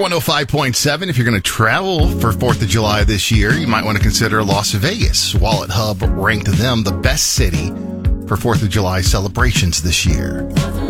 105.7. If you're going to travel for 4th of July this year, you might want to consider Las Vegas. Wallet Hub ranked them the best city for 4th of July celebrations this year.